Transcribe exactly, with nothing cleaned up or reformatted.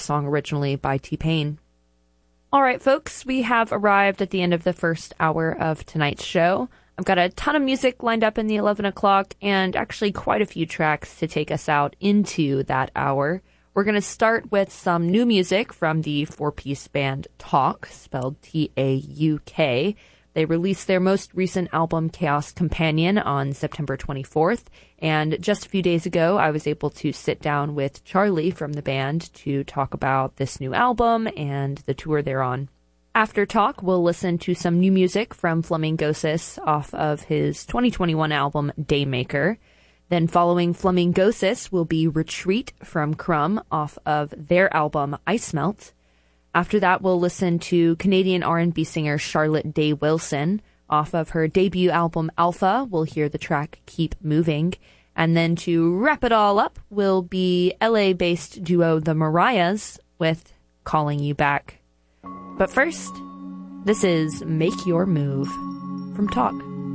song originally by T-Pain. All right, folks, we have arrived at the end of the first hour of tonight's show. I've got a ton of music lined up in the eleven o'clock and actually quite a few tracks to take us out into that hour. We're going to start with some new music from the four-piece band Tauk, spelled T A U K. They released their most recent album, Chaos Companion, on September twenty-fourth. And just a few days ago, I was able to sit down with Charlie from the band to talk about this new album and the tour they're on. After Tauk, we'll listen to some new music from Flamingosis off of his twenty twenty-one album, Daymaker. Then following Flamingosis will be Retreat from Crumb off of their album, Ice Melt. After that, we'll listen to Canadian R and B singer Charlotte Day Wilson. Off of her debut album, Alpha, we'll hear the track Keep Moving. And then to wrap it all up will be L A-based duo The Mariahs with Calling You Back. But first, this is Make Your Move from Tauk.